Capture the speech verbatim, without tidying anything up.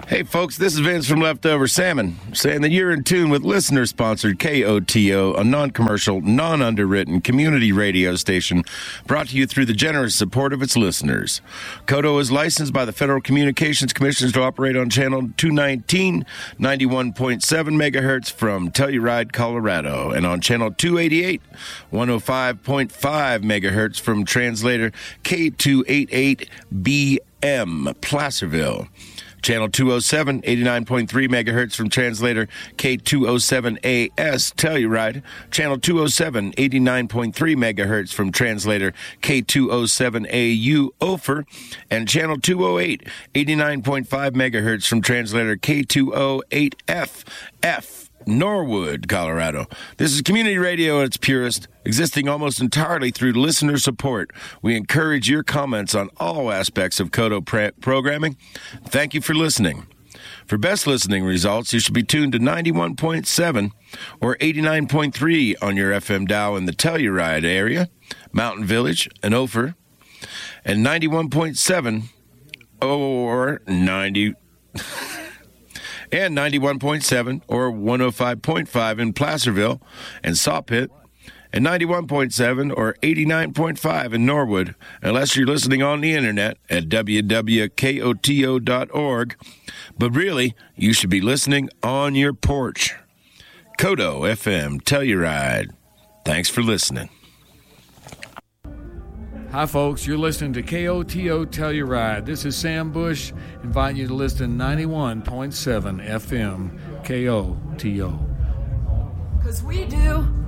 Hey, folks, this is Vince from Leftover Salmon, saying that you're in tune with listener-sponsored K O T O, a non-commercial, non-underwritten community radio station brought to you through the generous support of its listeners. K O T O is licensed by the Federal Communications Commission to operate on channel two nineteen, ninety-one point seven megahertz from Telluride, Colorado, and on channel two eighty-eight, one oh five point five megahertz from translator K two eighty-eight B M, Placerville. Channel two oh seven, eighty-nine point three megahertz from translator K two oh seven A S, Telluride. Channel two oh seven, eighty-nine point three megahertz from translator K two oh seven A U, Ophir. And channel two oh eight, eighty-nine point five megahertz from translator K two oh eight F, F. Norwood, Colorado. This is community radio at its purest, existing almost entirely through listener support. We encourage your comments on all aspects of K O T O pra- programming. Thank you for listening. For best listening results, you should be tuned to ninety-one point seven or eighty-nine point three on your F M dial in the Telluride area, Mountain Village, and Ophir, and ninety-one point seven or ninety... and ninety-one point seven or one oh five point five in Placerville and Sawpit, and ninety-one point seven or eighty-nine point five in Norwood, unless you're listening on the internet at w w w dot k o t o dot org. But really, you should be listening on your porch. K O T O F M Telluride. Thanks for listening. Hi, folks. You're listening to K O T O Telluride. This is Sam Bush, inviting you to listen to ninety-one point seven F M K O T O. 'Cause we do.